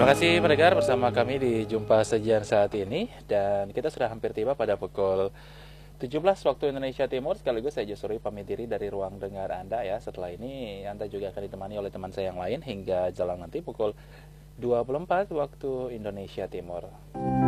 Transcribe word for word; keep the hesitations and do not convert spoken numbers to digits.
kasih pendengar, bersama kami di Jumpa Sajian saat ini. Dan kita sudah hampir tiba pada pukul tujuh belas waktu Indonesia Timur. Sekaligus saya Jusuri pamit diri dari ruang dengar Anda ya. Setelah ini Anda juga akan ditemani oleh teman saya yang lain hingga jalan nanti pukul dua puluh empat waktu Indonesia Timur.